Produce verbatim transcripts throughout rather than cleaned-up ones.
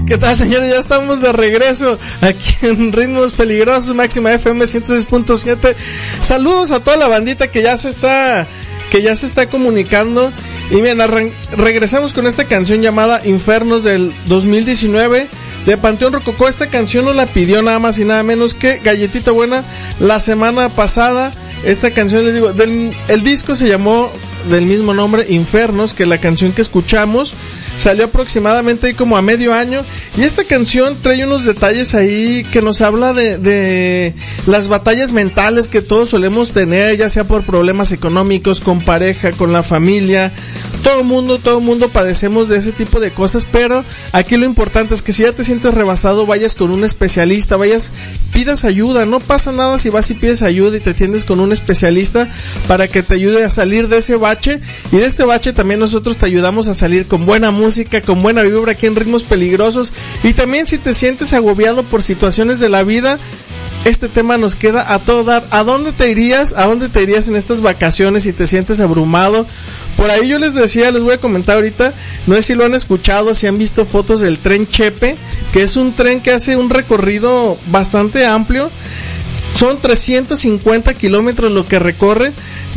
¿Qué tal, señores? Ya estamos de regreso aquí en Ritmos Peligrosos, Máxima F M ciento seis punto siete. Saludos a toda la bandita que ya se está, que ya se está comunicando. Y bien, arran- regresamos con esta canción llamada Infernos del dos mil diecinueve de Panteón Rococó. Esta canción nos la pidió nada más y nada menos que Galletita Buena la semana pasada. Esta canción, les digo, del, el disco se llamó del mismo nombre, Infernos, que la canción que escuchamos salió aproximadamente como a medio año, y esta canción trae unos detalles ahí que nos habla de, de las batallas mentales que todos solemos tener, ya sea por problemas económicos, con pareja, con la familia. Todo mundo, todo mundo padecemos de ese tipo de cosas, pero aquí lo importante es que si ya te sientes rebasado, vayas con un especialista, vayas, pidas ayuda. No pasa nada si vas y pides ayuda y te atiendes con un especialista para que te ayude a salir de ese bache, y de este bache también nosotros te ayudamos a salir con buena música, con buena vibra aquí en Ritmos Peligrosos. Y también si te sientes agobiado por situaciones de la vida, este tema nos queda a todo dar. ¿A dónde te irías? ¿A dónde te irías en estas vacaciones si te sientes abrumado? Por ahí yo les decía, les voy a comentar ahorita, no sé si lo han escuchado, si han visto fotos del tren Chepe, que es un tren que hace un recorrido bastante amplio. Son trescientos cincuenta kilómetros lo que recorre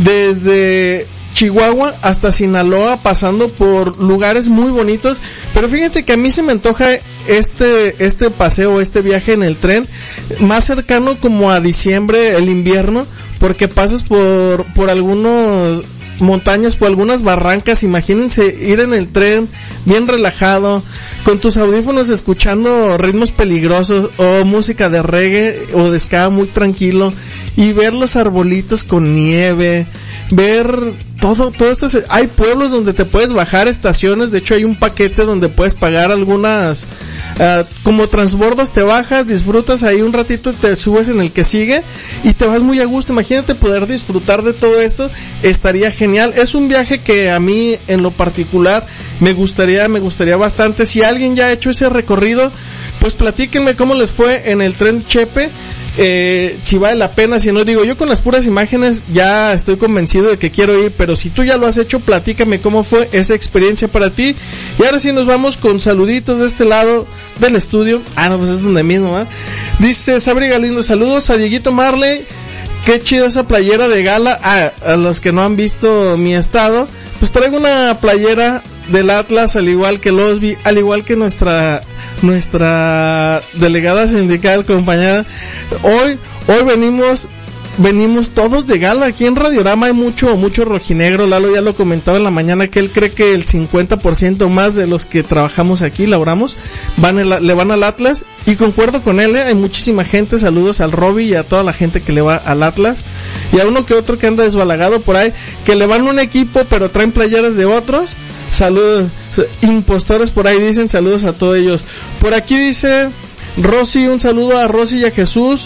desde Chihuahua hasta Sinaloa, pasando por lugares muy bonitos. Pero fíjense que a mí se me antoja este este paseo, este viaje en el tren más cercano como a diciembre, el invierno, porque pasas por por algunos montañas, por algunas barrancas. Imagínense ir en el tren bien relajado, con tus audífonos escuchando Ritmos Peligrosos o música de reggae o de ska muy tranquilo, y ver los arbolitos con nieve, ver todo, todo esto. Hay pueblos donde te puedes bajar, estaciones, de hecho hay un paquete donde puedes pagar algunas, uh, como transbordos, te bajas, disfrutas ahí un ratito, te subes en el que sigue y te vas muy a gusto. Imagínate poder disfrutar de todo esto, estaría genial. Es un viaje que a mí en lo particular me gustaría, me gustaría bastante. Si alguien ya ha hecho ese recorrido, pues platíquenme cómo les fue en el tren Chepe. Eh, si vale la pena, si no, digo, yo con las puras imágenes ya estoy convencido de que quiero ir, pero si tú ya lo has hecho, platícame cómo fue esa experiencia para ti. Y ahora sí nos vamos con saluditos de este lado del estudio. Ah, no, pues es donde mismo, ¿eh? Dice Sabri Galindo, saludos a Dieguito Marley, qué chida esa playera de gala. Ah, a los que no han visto mi estado, pues traigo una playera del Atlas, al igual que Losby, al igual que nuestra nuestra delegada sindical, compañera. Hoy, hoy venimos, venimos todos de gala. Aquí en Radiorama hay mucho, mucho rojinegro. Lalo ya lo comentaba en la mañana que él cree que el cincuenta por ciento más de los que trabajamos aquí, laboramos, van el, le van al Atlas, y concuerdo con él, ¿eh? Hay muchísima gente. Saludos al Robbie y a toda la gente que le va al Atlas, y a uno que otro que anda desbalagado por ahí, que le van a un equipo pero traen playeras de otros. Saludos, impostores por ahí dicen, saludos a todos ellos. Por aquí dice Rosy, un saludo a Rosy y a Jesús.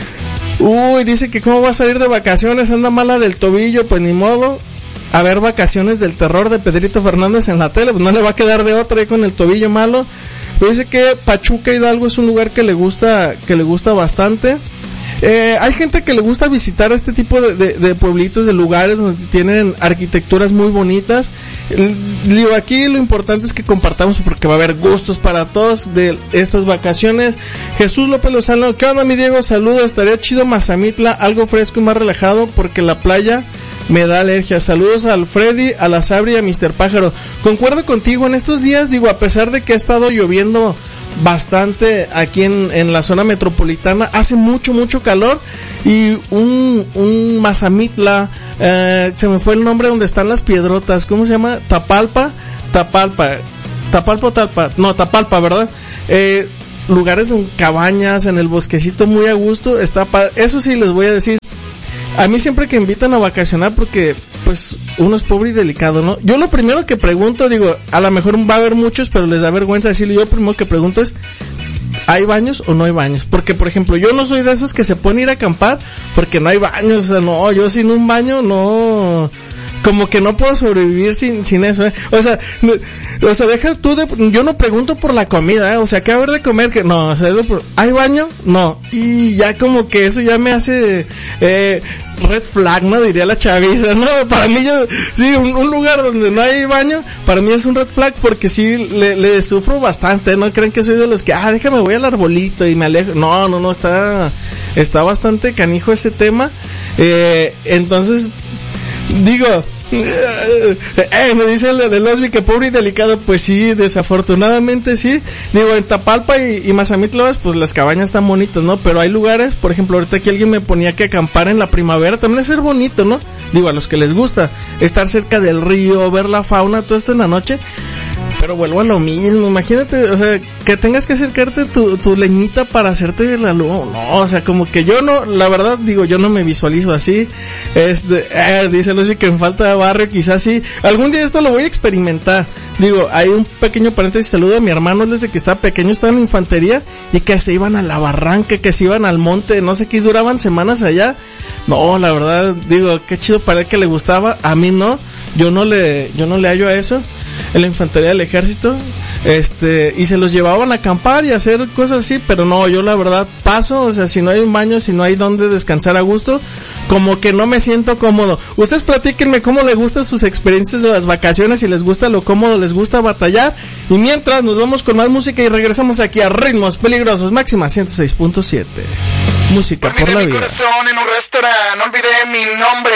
Uy, dice que cómo va a salir de vacaciones, anda mala del tobillo, pues ni modo. A ver, vacaciones del terror de Pedrito Fernández en la tele, pues no le va a quedar de otra ahí con el tobillo malo. Pero dice que Pachuca Hidalgo es un lugar que le gusta, que le gusta bastante. Eh, hay gente que le gusta visitar este tipo de, de, de pueblitos, de lugares donde tienen arquitecturas muy bonitas. Digo, aquí lo importante es que compartamos, porque va a haber gustos para todos de estas vacaciones. Jesús López Lozano, ¿qué onda mi Diego? Saludos, estaría chido Mazamitla, algo fresco y más relajado porque la playa me da alergia. Saludos al Freddy, a la Sabri y a mister Pájaro. Concuerdo contigo, en estos días, digo, a pesar de que ha estado lloviendo bastante aquí en, en la zona metropolitana, hace mucho, mucho calor, y un, un Mazamitla, eh, se me fue el nombre donde están las piedrotas, ¿cómo se llama? Tapalpa, Tapalpa, Tapalpa o Talpa, no, Tapalpa, ¿verdad? Eh, lugares con cabañas en el bosquecito muy a gusto, está pa- eso sí les voy a decir, a mí siempre que invitan a vacacionar, porque pues uno es pobre y delicado, ¿no? Yo lo primero que pregunto, digo, a lo mejor va a haber muchos, pero les da vergüenza decirlo, yo lo primero que pregunto es, ¿hay baños o no hay baños? Porque, por ejemplo, yo no soy de esos que se ponen a ir a acampar porque no hay baños, o sea, no, yo sin un baño no, como que no puedo sobrevivir sin, sin eso, ¿eh? O sea, no, o sea, deja tú de, yo no pregunto por la comida, ¿eh? O sea, ¿qué haber de comer? Que no, o sea, ¿hay baño? No. Y ya como que eso ya me hace, eh, red flag, ¿no? Diría la chaviza, ¿no? Para mí yo, sí, un, un lugar donde no hay baño, para mí es un red flag porque sí le, le sufro bastante, ¿no? Creen que soy de los que, ah, déjame, voy al arbolito y me alejo. No, no, no, está, está bastante canijo ese tema. Eh, entonces, digo, eh, me dice el de Losby que pobre y delicado, pues sí, desafortunadamente sí. Digo, en Tapalpa y, y Mazamitla, pues las cabañas están bonitas, ¿no? Pero hay lugares, por ejemplo, ahorita aquí alguien me ponía que acampar en la primavera, también es ser bonito, ¿no? Digo, a los que les gusta estar cerca del río, ver la fauna, todo esto en la noche. Pero vuelvo a lo mismo, imagínate, o sea, que tengas que acercarte tu, tu leñita para hacerte la luz, no, o sea, como que yo no, la verdad, digo, yo no me visualizo así, este, eh, dice Luis que me falta barrio, quizás sí, algún día esto lo voy a experimentar, digo, hay un pequeño paréntesis, saludo a mi hermano, desde que estaba pequeño estaba en infantería, y que se iban a la barranca, que se iban al monte, no sé qué, duraban semanas allá, no, la verdad, digo, qué chido para él que le gustaba, a mí no, yo no le, yo no le hallo a eso, en la infantería del ejército, este, y se los llevaban a acampar y a hacer cosas así, pero no, yo la verdad paso, o sea, si no hay un baño, si no hay donde descansar a gusto, como que no me siento cómodo. Ustedes platíquenme cómo les gustan sus experiencias de las vacaciones, si les gusta lo cómodo, les gusta batallar, y mientras nos vamos con más música y regresamos aquí a Ritmos Peligrosos, Máxima ciento seis punto siete. Música por la vida. Mi corazón en un restaurante, olvidé mi nombre.